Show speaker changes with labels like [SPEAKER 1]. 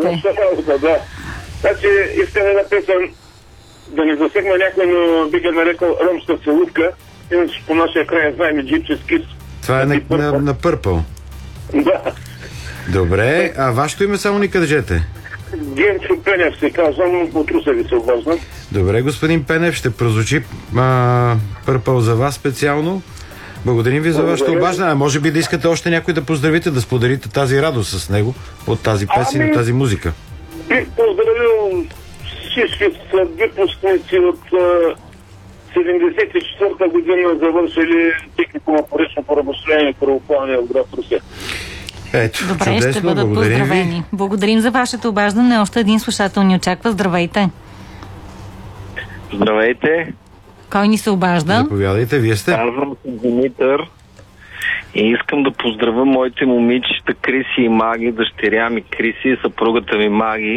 [SPEAKER 1] сте.
[SPEAKER 2] Да. Значи искам една песен да не засегна някой, но би го нарекал ромска целувка. Иначе по нашия край знаем и Gypsy Kiss.
[SPEAKER 3] Това е на Пърпъл.
[SPEAKER 2] Да.
[SPEAKER 3] Добре, а вашето име само ни кажете.
[SPEAKER 2] Генчо Пенев се казвам, от Русе ви се обаждам.
[SPEAKER 3] Добре, господин Пенев, ще прозвучи Пърпъл за вас специално. Благодарим ви за вашето обаждане. А може би да искате още някой да поздравите, да споделите тази радост с него от тази песен и тази музика.
[SPEAKER 2] Бих поздравил всички съдипускници от 74-та година, завършили техникума по речно корабостроение и корабоплаване в град Русе.
[SPEAKER 3] Ето,
[SPEAKER 1] добре,
[SPEAKER 3] чудесно,
[SPEAKER 1] ще бъдат поздравени.
[SPEAKER 3] Ви.
[SPEAKER 1] Благодарим за вашето обаждане. Още един слушател ни очаква. Здравейте.
[SPEAKER 4] Здравейте.
[SPEAKER 1] Кой ни се обажда?
[SPEAKER 3] Заповядайте, вие сте.
[SPEAKER 4] Казвам се Димитър и искам да поздравя моите момичета Криси и Маги, дъщеря ми Криси и съпругата ми Маги.